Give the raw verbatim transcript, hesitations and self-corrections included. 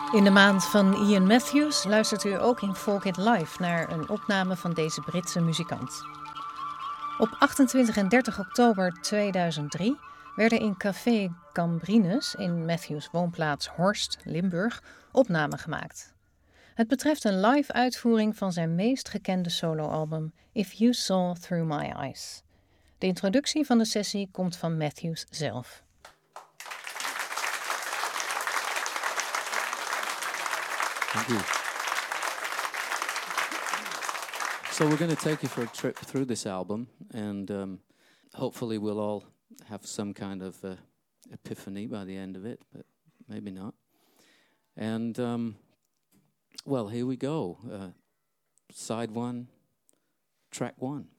In de maand van Ian Matthews luistert u ook in Folk It Live naar een opname van deze Britse muzikant. Op achtentwintig en dertig oktober tweeduizend drie werden in Café Gambrinus in Matthews' woonplaats Horst, Limburg, opnamen gemaakt. Het betreft een live uitvoering van zijn meest gekende soloalbum If You Saw Through My Eyes. De introductie van de sessie komt van Matthews zelf. Thank you. So we're going to take you for a trip through this album, and um, hopefully we'll all have some kind of uh, epiphany by the end of it, but maybe not. And, um, well, here we go. Uh, side one, track one.